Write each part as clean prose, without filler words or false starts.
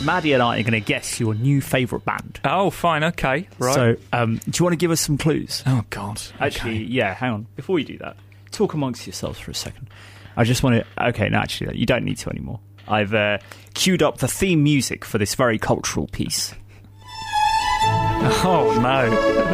Maddie and I are going to guess your new favourite band. Oh, fine, okay, right. So, do you want to give us some clues? Oh, God. Actually, yeah, hang on. Before you do that, talk amongst yourselves for a second. I just want to... Okay, no, actually, you don't need to anymore. I've queued up the theme music for this very cultural piece. Oh, no.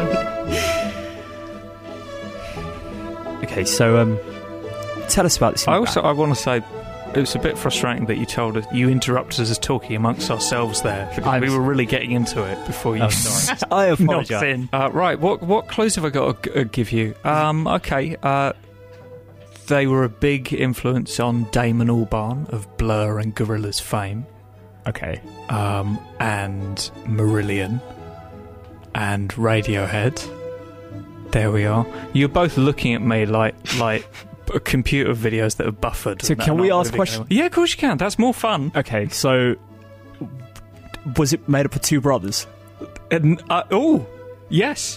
Okay, so tell us about this. I want to say it was a bit frustrating that you interrupted us talking amongst ourselves there, because we were really getting into it before you. Oh, sorry. I apologise. Right, what clues have I got to give you? Okay, they were a big influence on Damon Albarn of Blur and Gorillaz fame. Okay, and Marillion and Radiohead. There we are. You're both looking at me like computer videos that are buffered. So can we ask questions? Yeah, of course you can. That's more fun. Okay, so was it made up of two brothers? Oh, yes.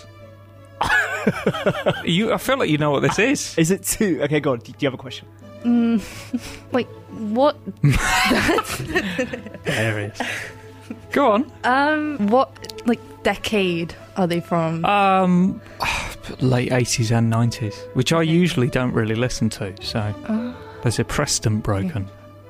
I feel like you know what this is. Is it two? Okay, go on. Do you have a question? Like, what? Hilarious. Go on. What, like, decade are they from? Late 80s and 90s, which I usually don't really listen to, so there's a precedent broken.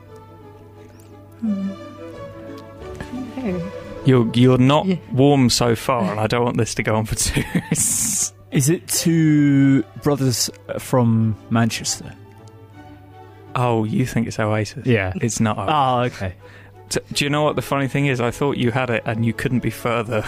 Okay. You're not warm so far, and I don't want this to go on for two. Is it two brothers from Manchester? Oh, you think it's Oasis? Yeah. It's not Oasis. Oh, okay. Do you know what the funny thing is? I thought you had it and you couldn't be further.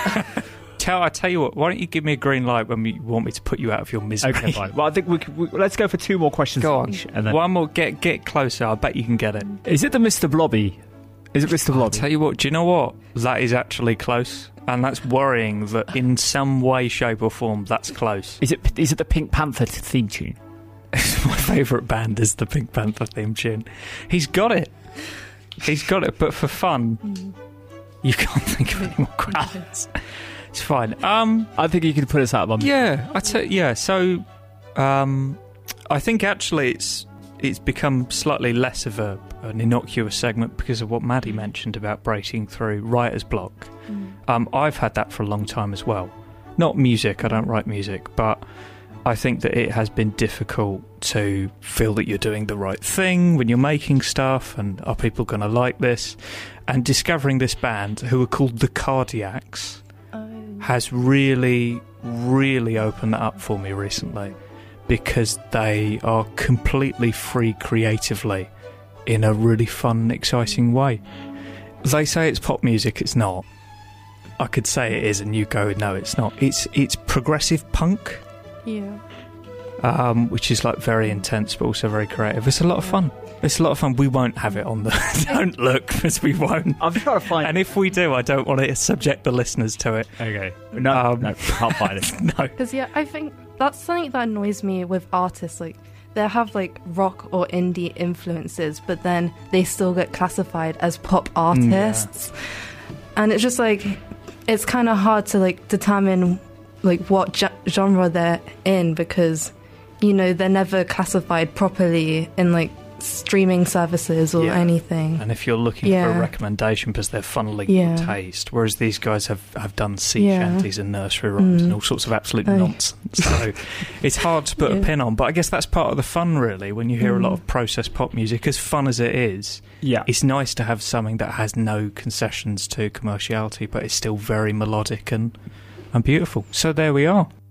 I tell you what, why don't you give me a green light when you want me to put you out of your misery? Okay, fine. Well, I think let's go for two more questions. Go on. Each, and then... One more. Get closer. I bet you can get it. Is it the Mr. Blobby? Is it Mr. Blobby? I'll tell you what, do you know what? That is actually close. And that's worrying that in some way, shape or form, that's close. Is it the Pink Panther theme tune? My favourite band is the Pink Panther theme tune. He's got it. But for fun, you can't think of any more questions. It's fine. I think you can put us out of So, I think actually it's become slightly less of an innocuous segment because of what Maddie mentioned about breaking through writer's block. I've had that for a long time as well. Not music. I don't write music, but I think that it has been difficult to feel that you're doing the right thing when you're making stuff, and are people going to like this? And discovering this band, who are called the Cardiacs, has really, really opened that up for me recently, because they are completely free creatively in a really fun, exciting way. They say it's pop music, it's not. I could say it is and you go, no, it's not. It's progressive punk. Yeah. Which is like very intense but also very creative. It's a lot of fun. We won't have it on the... Don't look, because we won't. I'm trying to find... And if we do, I don't want to subject the listeners to it. Okay. No, can't find it. No. Because, I think that's something that annoys me with artists. Like, they have, like, rock or indie influences, but then they still get classified as pop artists. Yeah. And it's just, like, it's kind of hard to, like, determine, like, what genre they're in, because, they're never classified properly in, like, streaming services or anything. And if you're looking for a recommendation because they're funneling your taste, whereas these guys have done sea shanties and nursery rhymes and all sorts of absolute nonsense. So it's hard to put a pin on, but I guess that's part of the fun, really, when you hear a lot of processed pop music. As fun as it is, it's nice to have something that has no concessions to commerciality, but it's still very melodic and beautiful. So there we are.